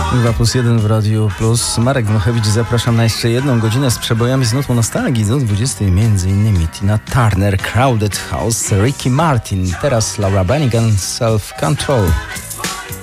2+1 w Radiu Plus. Marek Dmochewicz, zapraszam na jeszcze jedną godzinę z przebojami z nutą nostalgii. Do 20 m.in. Tina Turner, Crowded House, Ricky Martin, teraz Laura Branigan, Self Control.